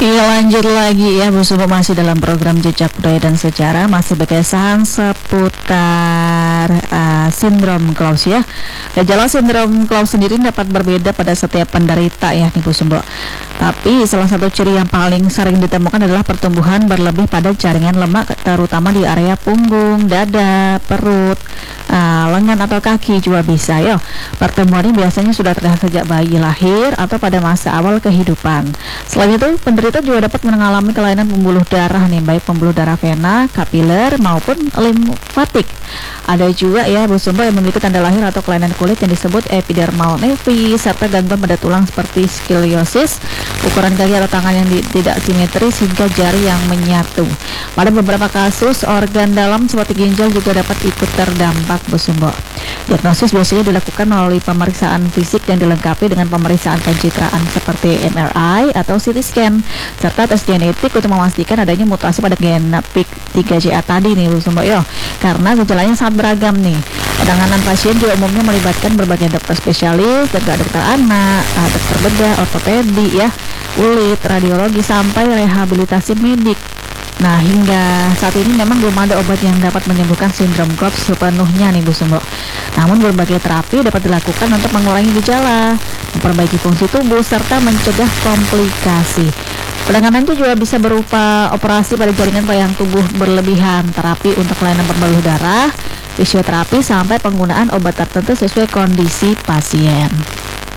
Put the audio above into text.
Iya, lanjut lagi ya Bu Sumbo, masih dalam program Jejak Budaya dan Sejarah, masih berkisah seputar sindrom Klaus ya. Gejala sindrom Klaus sendiri dapat berbeda pada setiap penderita ya nih Bu Sumbo. Tapi salah satu ciri yang paling sering ditemukan adalah pertumbuhan berlebih pada jaringan lemak, terutama di area punggung, dada, perut, lengan atau kaki juga bisa ya. Pertemuan ini biasanya sudah terlihat sejak bayi lahir atau pada masa awal kehidupan. Selain itu, penderita juga dapat mengalami kelainan pembuluh darah nih, baik pembuluh darah vena, kapiler maupun limfatik. Ada juga ya Bu Sumbo yang memiliki tanda lahir atau kelainan kulit yang disebut epidermal nevus, serta gangguan pada tulang seperti skoliosis, ukuran kaki atau tangan yang tidak simetris hingga jari yang menyatu. Pada beberapa kasus, organ dalam seperti ginjal juga dapat ikut terdampak Bu Sumbo. Diagnosis biasanya dilakukan melalui pemeriksaan fisik dan dilengkapi dengan pemeriksaan pencitraan seperti MRI atau CT scan, serta tes genetik untuk memastikan adanya mutasi pada gen PIK3CA tadi nih Bu Sumbo yo. Karena gejalanya sangat beragam nih. Penanganan pasien juga umumnya melibatkan berbagai dokter spesialis, dokter anak, dokter bedah, ortopedi ya, kulit, radiologi sampai rehabilitasi medik. Nah, hingga saat ini memang belum ada obat yang dapat menyembuhkan sindrom Klaus sepenuhnya nih Bu Sumbo. Namun berbagai terapi dapat dilakukan untuk mengurangi gejala, memperbaiki fungsi tubuh, serta mencegah komplikasi. Penanganan itu juga bisa berupa operasi pada jaringan payang tubuh berlebihan, terapi untuk kelainan pembuluh darah, fisioterapi, sampai penggunaan obat tertentu sesuai kondisi pasien.